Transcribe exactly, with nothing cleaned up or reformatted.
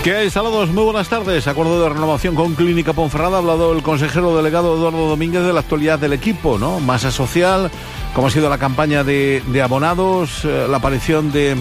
¿Qué hay, saludos? Muy buenas tardes. Acuerdo de renovación con Clínica Ponferrada. Ha hablado el consejero delegado Eduardo Domínguez de la actualidad del equipo, ¿no? Masa social, cómo ha sido la campaña de, de abonados, eh, la aparición de